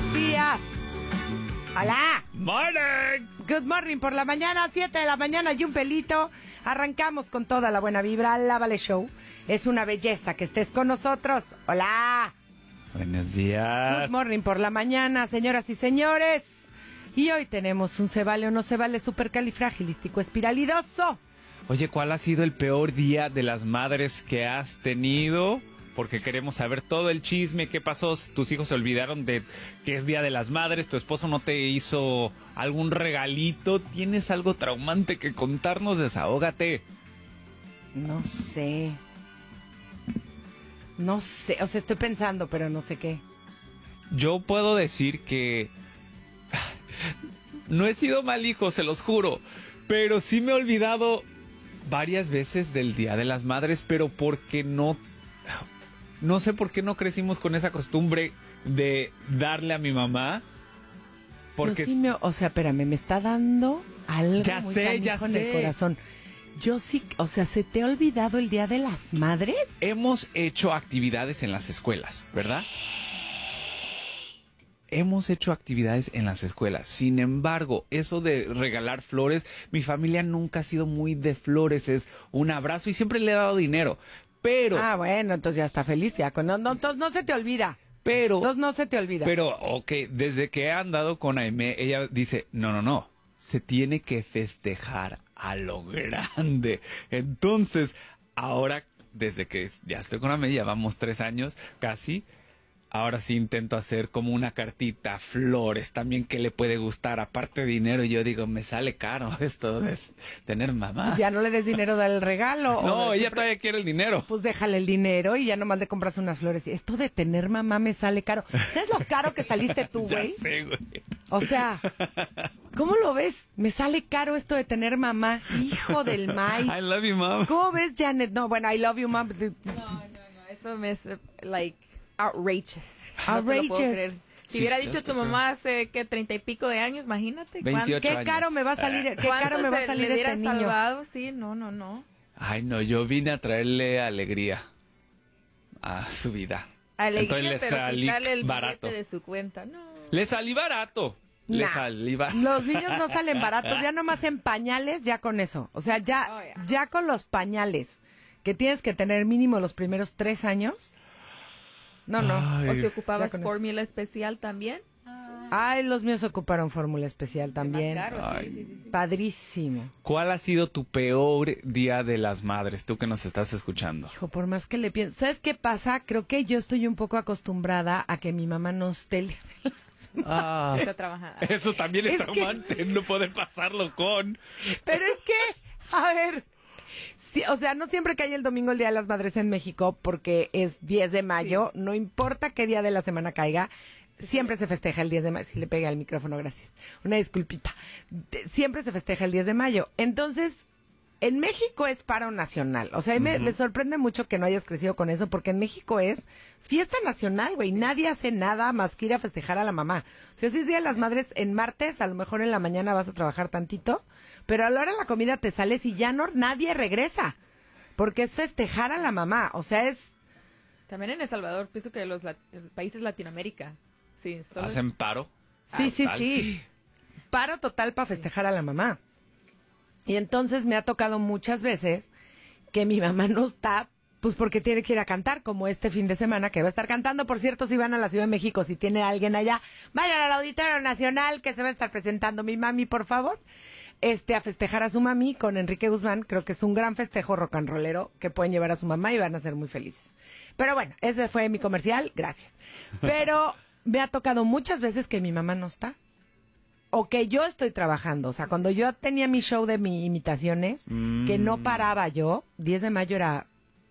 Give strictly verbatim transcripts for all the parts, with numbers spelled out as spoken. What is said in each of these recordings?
buenos días. Hola. Morning. Good morning por la mañana, siete de la mañana y un pelito. Arrancamos con toda la buena vibra. La Vale Show. Es una belleza que estés con nosotros. Hola. Buenos días. Good morning por la mañana, señoras y señores. Y hoy tenemos un se vale o no se vale supercalifragilístico espiralidoso. Oye, ¿cuál ha sido el peor día de las madres que has tenido? Porque queremos saber todo el chisme, qué pasó, tus hijos se olvidaron de que es Día de las Madres, tu esposo no te hizo algún regalito, ¿tienes algo traumante que contarnos? Desahógate. No sé. No sé, o sea, estoy pensando, pero no sé qué. Yo puedo decir que no he sido mal hijo, se los juro, pero sí me he olvidado varias veces del Día de las Madres, pero porque no... No sé por qué no crecimos con esa costumbre de darle a mi mamá. Porque Yo sí me, o sea, espérame, me está dando algo ya muy sé, ya canijo en sé. el corazón. Yo sí, o sea, ¿se te ha olvidado el Día de las Madres? hemos hecho actividades en las escuelas, ¿verdad? Hemos hecho actividades en las escuelas. Sin embargo, eso de regalar flores, mi familia nunca ha sido muy de flores. Es un abrazo y siempre le he dado dinero. Pero... Ah, bueno, entonces ya está feliz, ya. Con, no, no, entonces no se te olvida. Pero... Entonces no se te olvida. Pero, ok, desde que he andado con Aimee, ella dice, no, no, no, se tiene que festejar a lo grande. Entonces, ahora, desde que ya estoy con Aimee, ya vamos tres años casi, ahora sí intento hacer como una cartita, flores, también que le puede gustar, aparte de dinero. Yo digo, me sale caro esto de tener mamá. Ya no le des dinero, dale el regalo. No, de, ella todavía quiere el dinero. Pues déjale el dinero y ya nomás le compras unas flores. Esto de tener mamá me sale caro. ¿Sabes lo caro que saliste tú, güey? Ya sé, güey. O sea, ¿cómo lo ves? Me sale caro esto de tener mamá. Hijo del maíz. I love you, mom. ¿Cómo ves, Janet? No, bueno, I love you, mom. No, no, no. Eso me es, like, outrageous. Outrageous. No te lo puedo creer. Si Sí, hubiera just dicho tu a mamá hace, ¿qué? Treinta y pico de años, imagínate. veintiocho ¿Qué años. caro me va a salir? ¿Qué caro me va a salir le este hubiera niño? salvado? Sí, no, no, no. Ay, no, yo vine a traerle alegría a su vida. Alegría, Entonces le pero salí quitarle el barato. billete de su cuenta. No. Le salí barato. Le Nah, salí barato. Los niños no salen baratos, ya nomás en pañales, ya con eso. O sea, ya, Oh, yeah. ya con los pañales, que tienes que tener mínimo los primeros tres años. No, no. Ay. O si Ya ocupabas con eso. fórmula especial también. Ay, los míos ocuparon fórmula especial también. Más caro, Ay. sí, sí, sí, sí. Padrísimo. ¿Cuál ha sido tu peor Día de las Madres, tú que nos estás escuchando? Hijo, por más que le pienso. ¿Sabes qué pasa? Creo que yo estoy un poco acostumbrada a que mi mamá no esté el día de las madres. Ah, Está trabajando. eso también es, Es que- traumante, no poder pasarlo con... Pero es que, a ver, sí, o sea, no siempre cae el domingo el Día de las Madres en México porque es diez de mayo, Sí. no importa qué día de la semana caiga, siempre se festeja el diez de mayo. Si le pegué al micrófono, gracias. Una disculpita. De- Siempre se festeja el diez de mayo. Entonces, en México es paro nacional. O sea, me, me sorprende mucho que no hayas crecido con eso, porque en México es fiesta nacional, güey. Nadie hace nada más que ir a festejar a la mamá. O sea, si es Día de las Madres en martes, a lo mejor en la mañana vas a trabajar tantito, pero a la hora de la comida te sales y ya no, nadie regresa. Porque es festejar a la mamá. O sea, es... También en El Salvador, pienso que los lat- países de Latinoamérica. Sí, solo ¿Hacen paro? Sí, sí, Total. sí. Paro total para festejar a la mamá. Y entonces me ha tocado muchas veces que mi mamá no está, pues porque tiene que ir a cantar, como este fin de semana que va a estar cantando. Por cierto, si van a la Ciudad de México, si tiene alguien allá, vayan al Auditorio Nacional que se va a estar presentando mi mami, por favor. Este, a festejar a su mami con Enrique Guzmán. Creo que es un gran festejo rock and rollero que pueden llevar a su mamá y van a ser muy felices. Pero bueno, ese fue mi comercial, gracias. Pero me ha tocado muchas veces que mi mamá no está. O que yo estoy trabajando. O sea, cuando yo tenía mi show de mis imitaciones, Mm. que no paraba yo, diez de mayo era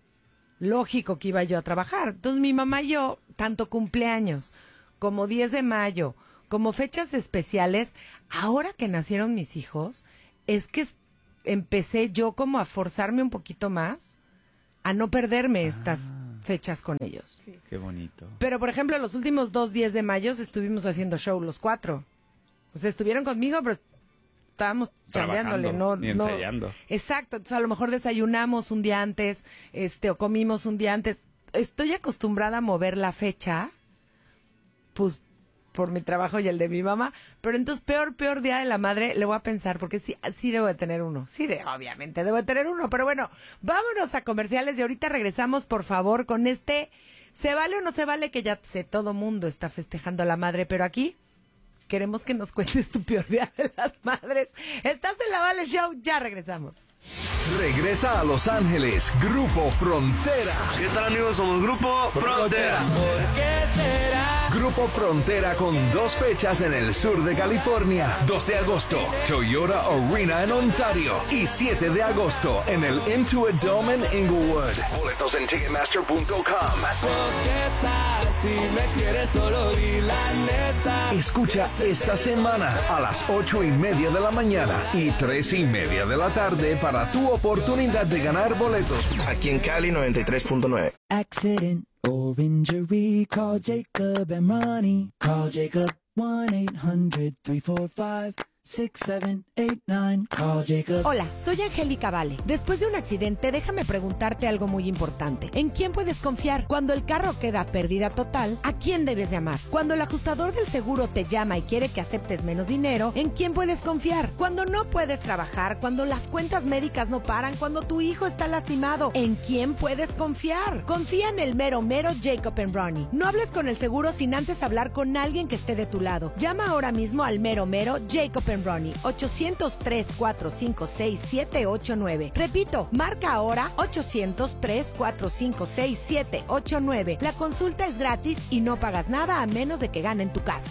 lógico que iba yo a trabajar. Entonces mi mamá y yo, tanto cumpleaños como diez de mayo, como fechas especiales, ahora que nacieron mis hijos, es que es- empecé yo como a forzarme un poquito más a no perderme estas fechas con ellos. Sí. Qué bonito. Pero, por ejemplo, los últimos dos días de mayo estuvimos haciendo show los cuatro. O sea, estuvieron conmigo, pero estábamos chambeándole, no, Trabajando y no. ensayando. Exacto, entonces a lo mejor desayunamos un día antes, este, o comimos un día antes. Estoy acostumbrada a mover la fecha, pues, por mi trabajo y el de mi mamá, pero entonces peor, peor Día de la Madre, le voy a pensar, porque sí, sí debo de tener uno, sí, de, obviamente debo de tener uno, pero bueno, vámonos a comerciales y ahorita regresamos, por favor, con este, ¿se vale o no se vale? Que ya sé, todo mundo está festejando a la madre, pero aquí queremos que nos cuentes tu peor Día de las Madres. Estás en la Vale Show, ya regresamos. Regresa a Los Ángeles, Grupo Frontera. ¿Qué tal, amigos? Somos Grupo Frontera. ¿Por qué será? Grupo Frontera con dos fechas en el sur de California. dos de agosto, Toyota Arena en Ontario. Y siete de agosto en el Intuit Dome en Inglewood. Boletos en ticketmaster punto com. ¿Qué tal si me quieres solo di la neta? Escucha esta semana a las ocho y media de la mañana y tres y media de la tarde para tu oportunidad de ganar boletos. Aquí en Cali noventa y tres punto nueve. Accident or injury, call Jacob and Ronnie. Call Jacob one eight hundred three four five six seven eight nine. Call Jacob. Hola, soy Angélica Vale. Después de un accidente, déjame preguntarte algo muy importante. ¿En quién puedes confiar? Cuando el carro queda pérdida total, ¿a quién debes llamar? Cuando el ajustador del seguro te llama y quiere que aceptes menos dinero, ¿en quién puedes confiar? Cuando no puedes trabajar, cuando las cuentas médicas no paran, cuando tu hijo está lastimado, ¿en quién puedes confiar? Confía en el mero mero Jacob and Ronnie. No hables con el seguro sin antes hablar con alguien que esté de tu lado. Llama ahora mismo al mero mero Jacob and Ronnie, ochocientos tres cuatro cinco seis siete ocho nueve. Repito, marca ahora ochocientos tres cuatro cinco seis siete ocho nueve. La consulta es gratis y no pagas nada a menos de que ganen tu caso.